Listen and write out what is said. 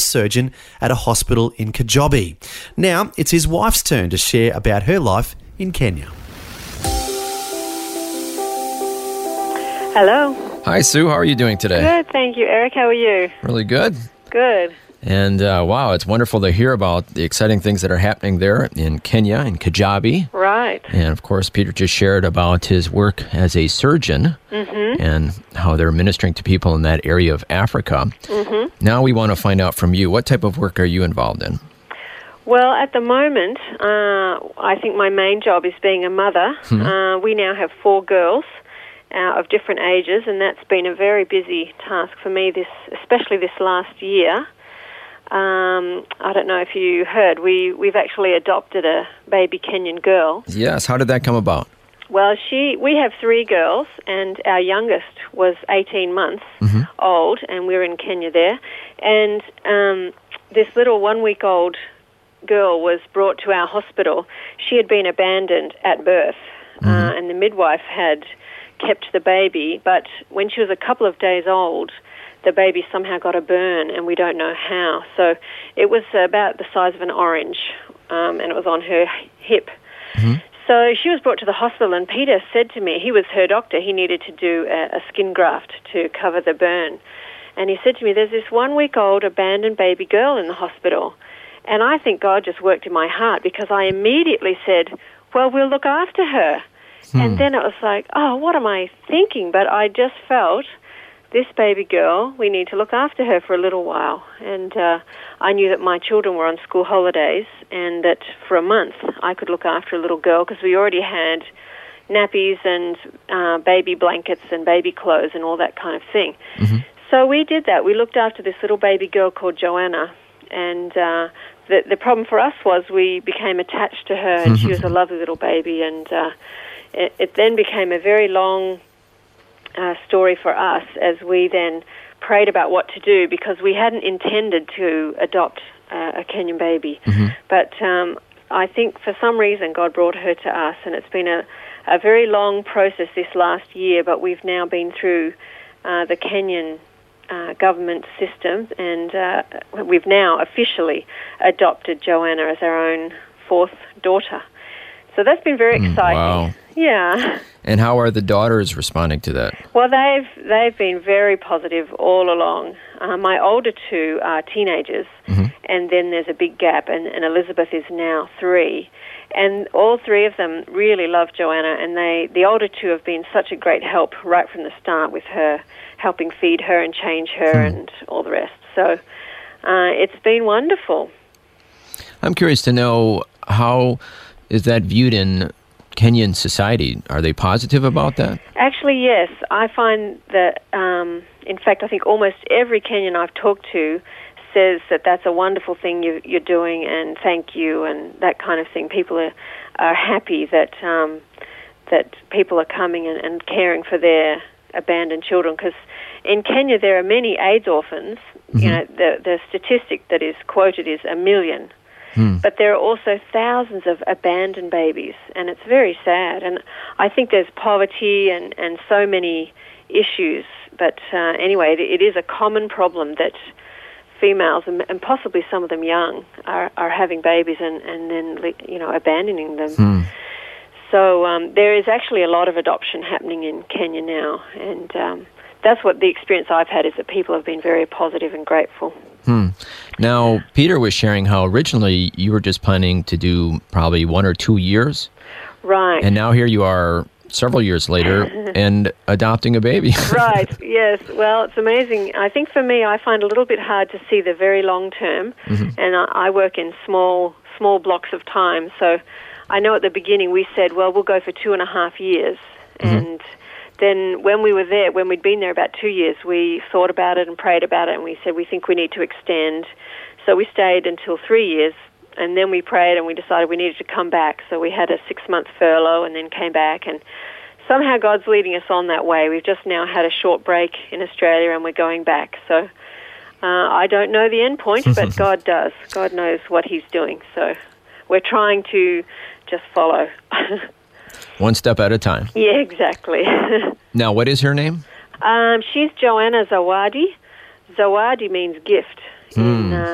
surgeon at a hospital in Kajobi. Now, it's his wife's turn to share about her life in Kenya. Hello. Hi, Sue. How are you doing today? Good, thank you. Eric, how are you? Really good. Good. And wow, it's wonderful to hear about the exciting things that are happening there in Kenya, in Kajabi. Right. And of course, Peter just shared about his work as a surgeon and how they're ministering to people in that area of Africa. Now we want to find out from you, what type of work are you involved in? Well, at the moment, I think my main job is being a mother. We now have 4 girls of different ages, and that's been a very busy task for me, especially this last year. I don't know if you heard, we've actually adopted a baby Kenyan girl. Yes, how did that come about? Well, we have 3 girls, and our youngest was 18 months old, and we're in Kenya there. And this little 1-week-old girl was brought to our hospital. She had been abandoned at birth, and the midwife had kept the baby, but when she was a couple of days old, the baby somehow got a burn, and we don't know how. So it was about the size of an orange, and it was on her hip. So she was brought to the hospital, and Peter said to me, he was her doctor, he needed to do a skin graft to cover the burn. And he said to me, there's this 1-week-old abandoned baby girl in the hospital. And I think God just worked in my heart, because I immediately said, well, we'll look after her. And then it was like, oh, what am I thinking? But I just felt, this baby girl, we need to look after her for a little while. And I knew that my children were on school holidays, and that for a month I could look after a little girl, because we already had nappies and baby blankets and baby clothes and all that kind of thing. So we did that. We looked after this little baby girl called Joanna, and the problem for us was we became attached to her, and she was a lovely little baby, and it then became a very long story for us as we then prayed about what to do, because we hadn't intended to adopt a Kenyan baby. But I think for some reason God brought her to us, and it's been a very long process this last year, but we've now been through the Kenyan government system, and we've now officially adopted Joanna as our own 4th daughter. So that's been very exciting. Wow. Yeah. And how are the daughters responding to that? Well, they've been very positive all along. My older 2 are teenagers, and then there's a big gap, and Elizabeth is now 3. And all 3 of them really love Joanna, and the older 2 have been such a great help right from the start with her, helping feed her and change her and all the rest. So it's been wonderful. I'm curious to know, how is that viewed in Kenyan society? Are they positive about that? Actually, yes. I find that, in fact, I think almost every Kenyan I've talked to says that that's a wonderful thing you're doing, and thank you, and that kind of thing. People are happy that that people are coming and caring for their abandoned children, because in Kenya there are many AIDS orphans. You know, the statistic that is quoted is 1 million. But there are also thousands of abandoned babies, and it's very sad. And I think there's poverty and so many issues. But anyway, it is a common problem that females, and possibly some of them young, are having babies and then, you know, abandoning them. So there is actually a lot of adoption happening in Kenya now, and that's what the experience I've had, is that people have been very positive and grateful. Now, Peter was sharing how originally you were just planning to do probably 1 or 2 years. Right. And now here you are several years later and adopting a baby. Right, yes. Well, it's amazing. I think for me, I find it a little bit hard to see the very long term, and I work in small blocks of time. So I know at the beginning we said, well, we'll go for 2.5 years, and then when we were there, when we'd been there about 2 years, we thought about it and prayed about it, and we said we think we need to extend. So we stayed until 3 years, and then we prayed and we decided we needed to come back. So we had a 6-month furlough and then came back, and somehow God's leading us on that way. We've just now had a short break in Australia, and we're going back. So I don't know the end point, but God does. God knows what He's doing. So we're trying to just follow. One step at a time. Yeah, exactly. Now, what is her name? She's Joanna Zawadi. Zawadi means gift in